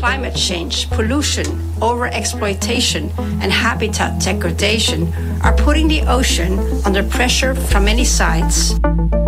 climate change, pollution, overexploitation, and habitat degradation are putting the ocean under pressure from many sides.